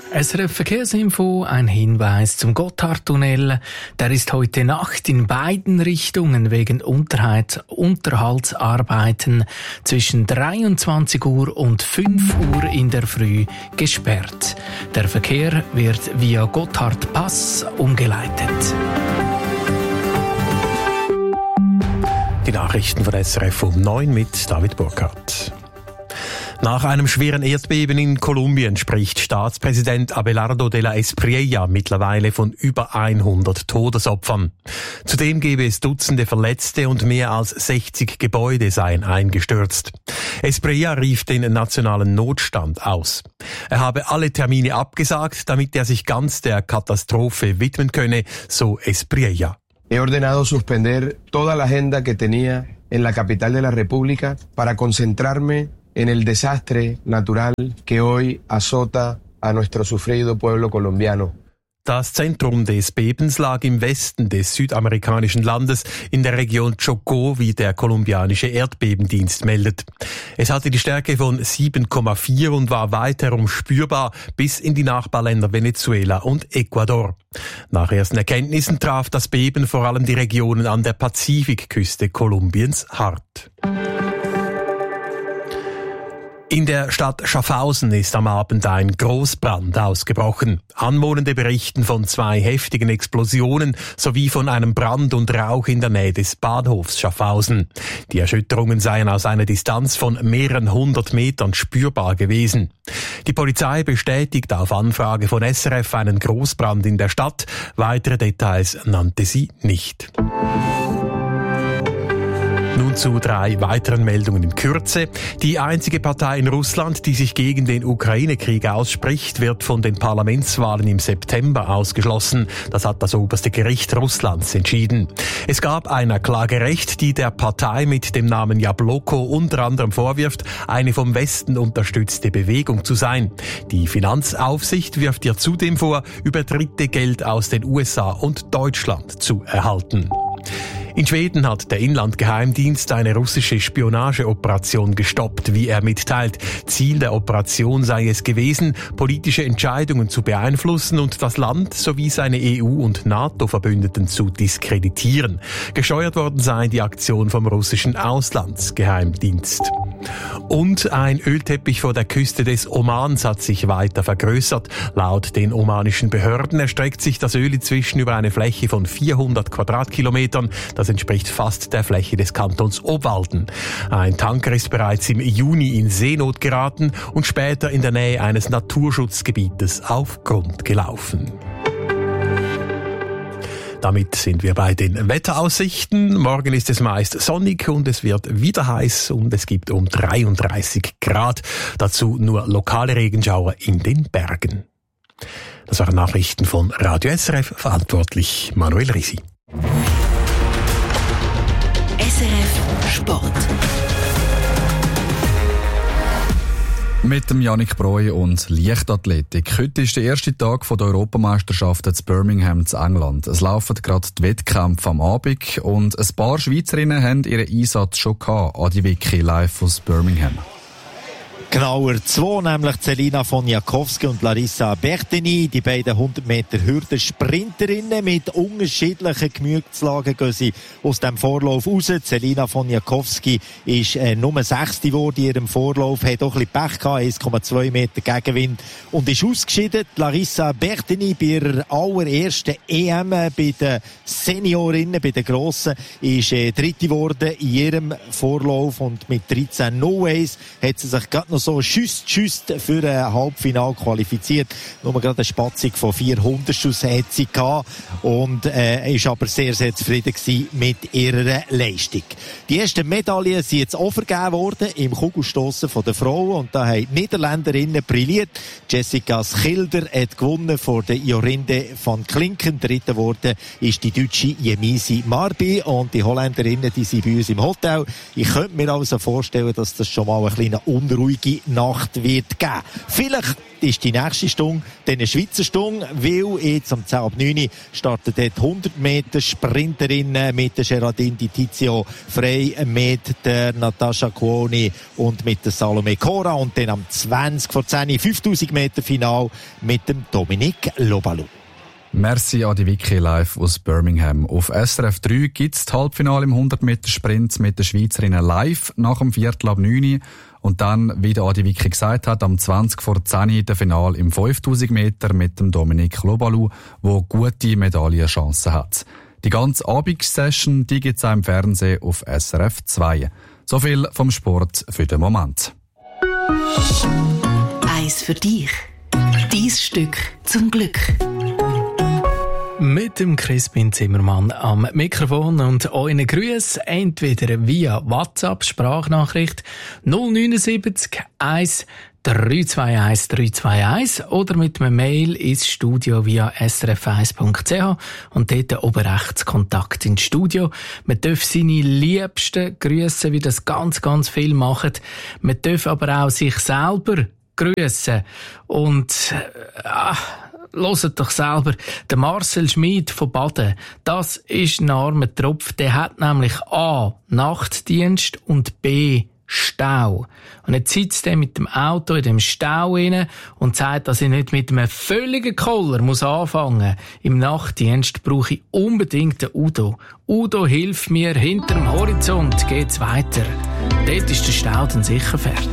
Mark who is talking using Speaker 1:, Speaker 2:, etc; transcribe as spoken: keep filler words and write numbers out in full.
Speaker 1: S R F Verkehrsinfo, ein Hinweis zum Gotthardtunnel. Der ist heute Nacht in beiden Richtungen wegen Unterhalt, Unterhaltsarbeiten zwischen dreiundzwanzig Uhr und fünf Uhr in der Früh gesperrt. Der Verkehr wird via Gotthardpass umgeleitet.
Speaker 2: Die Nachrichten von S R F um neun mit David Burkhardt. Nach einem schweren Erdbeben in Kolumbien spricht Staatspräsident Abelardo de la Espriella mittlerweile von über hundert Todesopfern. Zudem gebe es Dutzende Verletzte und mehr als sechzig Gebäude seien eingestürzt. Espriella rief den nationalen Notstand aus. Er habe alle Termine abgesagt, damit er sich ganz der Katastrophe widmen könne, so Espriella.
Speaker 3: He ordenado suspender toda la agenda que tenía en la capital de la República para concentrarme en el desastre natural que hoy azota a nuestro sufrido pueblo colombiano.
Speaker 2: Das Zentrum des Bebens lag im Westen des südamerikanischen Landes in der Region Chocó, wie der kolumbianische Erdbebendienst meldet. Es hatte die Stärke von sieben Komma vier und war weiterum spürbar bis in die Nachbarländer Venezuela und Ecuador. Nach ersten Erkenntnissen traf das Beben vor allem die Regionen an der Pazifikküste Kolumbiens hart. In der Stadt Schaffhausen ist am Abend ein Großbrand ausgebrochen. Anwohnende berichten von zwei heftigen Explosionen sowie von einem Brand und Rauch in der Nähe des Bahnhofs Schaffhausen. Die Erschütterungen seien aus einer Distanz von mehreren hundert Metern spürbar gewesen. Die Polizei bestätigt auf Anfrage von S R F einen Großbrand in der Stadt. Weitere Details nannte sie nicht. Nun zu drei weiteren Meldungen in Kürze. Die einzige Partei in Russland, die sich gegen den Ukraine-Krieg ausspricht, wird von den Parlamentswahlen im September ausgeschlossen. Das hat das oberste Gericht Russlands entschieden. Es gab einer Klage Recht, die der Partei mit dem Namen Jabloko unter anderem vorwirft, eine vom Westen unterstützte Bewegung zu sein. Die Finanzaufsicht wirft ihr zudem vor, über Dritte Geld aus den U S A und Deutschland zu erhalten. In Schweden hat der Inlandgeheimdienst eine russische Spionageoperation gestoppt, wie er mitteilt. Ziel der Operation sei es gewesen, politische Entscheidungen zu beeinflussen und das Land sowie seine E U- und NATO-Verbündeten zu diskreditieren. Gesteuert worden sei die Aktion vom russischen Auslandsgeheimdienst. Und ein Ölteppich vor der Küste des Omans hat sich weiter vergrößert. Laut den omanischen Behörden erstreckt sich das Öl inzwischen über eine Fläche von vierhundert Quadratkilometern. Das entspricht fast der Fläche des Kantons Obwalden. Ein Tanker ist bereits im Juni in Seenot geraten und später in der Nähe eines Naturschutzgebietes auf Grund gelaufen. Damit sind wir bei den Wetteraussichten. Morgen ist es meist sonnig und es wird wieder heiß und es gibt um dreiunddreißig Grad. Dazu nur lokale Regenschauer in den Bergen. Das waren Nachrichten von Radio S R F, verantwortlich Manuel Risi.
Speaker 4: S R F Sport.
Speaker 5: Mit dem Yannick Breu und Leichtathletik. Heute ist der erste Tag der Europameisterschaft in Birmingham in England. Es laufen gerade die Wettkämpfe am Abend und ein paar Schweizerinnen haben ihren Einsatz schon gehabt. Adi Wicki live aus Birmingham.
Speaker 6: Genauer zwei, nämlich Celina Fonjakowski und Larissa Bertini. Die beiden hundert Meter Hürden-Sprinterinnen mit unterschiedlichen Gemütslagen gehen sie aus dem Vorlauf raus. Celina Fonjakowski ist äh, Nummer sechste geworden in ihrem Vorlauf, hat auch ein bisschen Pech gehabt, eins Komma zwei Meter Gegenwind und ist ausgeschieden. Larissa Bertini bei ihrer allerersten E M bei den Seniorinnen, bei den Grossen, ist äh, dritte geworden in ihrem Vorlauf und mit dreizehn null eins hat sie sich gerade noch so schüsst, schüsst für ein Halbfinale qualifiziert. Nur gerade eine Spatzung von vierhundert Schuss hat sie gehabt und äh, ist aber sehr, sehr zufrieden gewesen mit ihrer Leistung. Die ersten Medaillen sind jetzt auch vergeben worden im Kugelstossen von der Frauen und da haben die Niederländerinnen brilliert. Jessica Schilder hat gewonnen vor der Jorinde van Klinken. Dritte geworden ist die deutsche Jemisi Marbi und die Holländerinnen, die sind bei uns im Hotel. Ich könnte mir also vorstellen, dass das schon mal eine kleine unruhige ruhige Nacht wird geben. Vielleicht ist die nächste Stunde dann eine Schweizer Stunde, weil jetzt um zehn ab neun startet dort hundert Meter Sprinterinnen mit der Geraldine Di Tizio frei, mit der Natascha Cuoni und mit der Salome Cora und dann am zwanzig vor zehn fünftausend Meter Final mit dem Dominique Lobalu.
Speaker 5: Merci an die Vicky live aus Birmingham. Auf S R F drei gibt es das Halbfinale im hundert Meter Sprint mit den Schweizerinnen live nach dem Viertel ab neun. Und dann, wie der Adi Vicky gesagt hat, am zwanzig vor zehn der Final im fünftausend Meter mit dem Dominique Lobalu, wo gute Medaillenchancen hat. Die ganze Abendssession, die gibt es auch im Fernsehen auf S R F zwei. So viel vom Sport für den Moment.
Speaker 4: Eis für dich. Dein Stück zum Glück.
Speaker 1: Mit dem Crispin Zimmermann am Mikrofon und euren Grüßen entweder via WhatsApp-Sprachnachricht null neun sieben eins drei zwei eins drei zwei eins oder mit einem Mail ins Studio via s r f eins punkt c h und dort oben rechts Kontakt ins Studio. Man darf seine Liebsten grüßen, wie das ganz, ganz viel machen. Man darf aber auch sich selber grüßen und äh, hört doch selber, der Marcel Schmid von Baden, das ist ein armer Tropf, der hat nämlich A, Nachtdienst und B, Stau. Und jetzt sitzt er mit dem Auto in dem Stau rein und sagt, dass ich nicht mit einem völligen Koller muss anfangen. Im Nachtdienst brauche ich unbedingt den Udo. Udo, hilf mir, hinter dem Horizont geht's weiter. Dort ist der Stau dann sicher fertig.